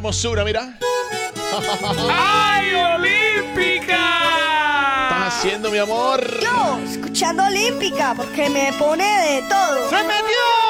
Hermosura, mira. ¡Ay, Olímpica! ¿Qué estás haciendo, mi amor? Yo, escuchando Olímpica, porque me pone de todo. ¡Se metió!